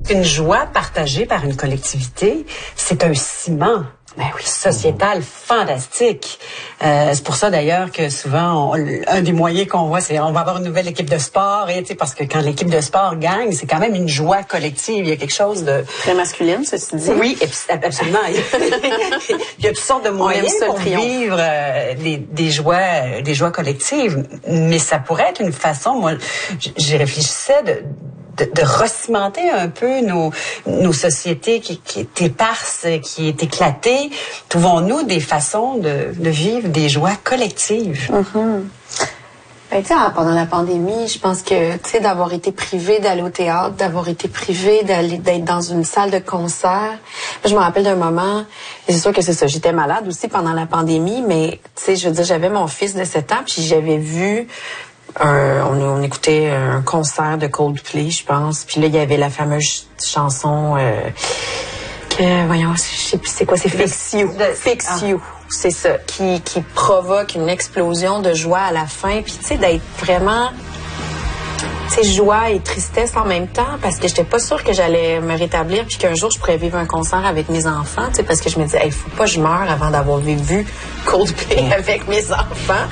Une joie partagée par une collectivité, c'est un ciment. Ben oui, sociétal fantastique. C'est pour ça d'ailleurs que souvent, un des moyens qu'on voit, c'est on va avoir une nouvelle équipe de sport, et parce que quand l'équipe de sport gagne, c'est quand même une joie collective. Il y a quelque chose de très masculine, ceci dit. Oui, absolument. Il y a toutes sortes de moyens pour vivre des joies collectives, mais ça pourrait être une façon. Moi, j'y réfléchissais de recimenter un peu nos sociétés qui est éparses, qui est éclatée. Trouvons-nous des façons de vivre des joies collectives? Mm-hmm. Ben, tu sais, pendant la pandémie, je pense que, tu sais, d'avoir été privé d'aller au théâtre, d'avoir été privé d'être dans une salle de concert. Je me rappelle d'un moment, et c'est sûr que c'est ça, j'étais malade aussi pendant la pandémie, mais, tu sais, je veux dire, j'avais mon fils de 7 ans, puis j'avais vu on écoutait un concert de Coldplay, je pense. Puis là, il y avait la fameuse chanson voyons, je sais plus c'est quoi, c'est Fix You. Fix You, c'est ça, qui provoque une explosion de joie à la fin. Puis tu sais, d'être vraiment, tu sais, joie et tristesse en même temps, parce que j'étais pas sûre que j'allais me rétablir, puis qu'un jour je pourrais vivre un concert avec mes enfants, tu sais, parce que je me disais, il faut pas que je meure avant d'avoir vu Coldplay avec mes enfants.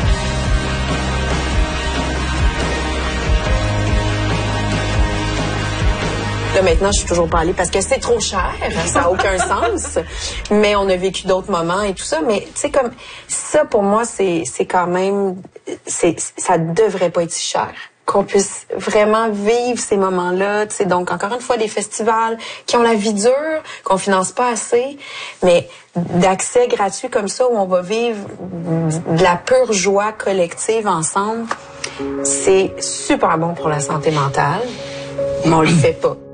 Là, maintenant, je suis toujours pas allée parce que c'est trop cher. Ça n'a aucun sens. Mais on a vécu d'autres moments et tout ça. Mais, tu sais, comme ça, pour moi, c'est quand même... ça devrait pas être si cher. Qu'on puisse vraiment vivre ces moments-là. Tu sais, donc, encore une fois, des festivals qui ont la vie dure, qu'on finance pas assez, mais d'accès gratuit comme ça, où on va vivre de la pure joie collective ensemble, c'est super bon pour la santé mentale. Mais on le fait pas.